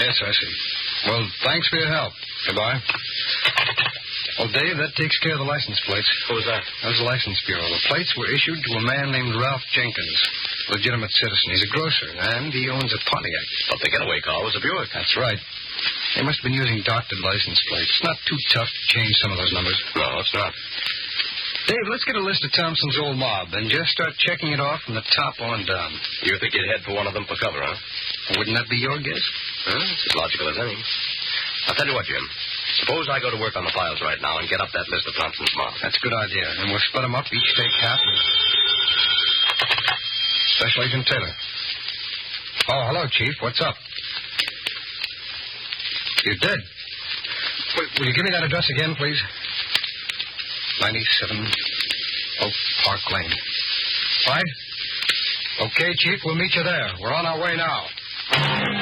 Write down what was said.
Yes, I see. Well, thanks for your help. Goodbye. Well, Dave, that takes care of the license plates. Who was that? That was the License Bureau. The plates were issued to a man named Ralph Jenkins. Legitimate citizen. He's a grocer, and he owns a Pontiac. But the getaway car was a Buick. That's right. They must have been using doctored license plates. It's not too tough to change some of those numbers. No, it's not. Dave, let's get a list of Thompson's old mob and just start checking it off from the top on down. You think you'd head for one of them for cover, huh? Wouldn't that be your guess? It's as logical as any. I'll tell you what, Jim. Suppose I go to work on the files right now and get up that list of Thompson's mob. That's a good idea. And we'll split them up, each take half. Special Agent Taylor. Oh, hello, Chief. What's up? You did? Will you give me that address again, please? 97 Oak Park Lane. Right? Okay, Chief, we'll meet you there. We're on our way now.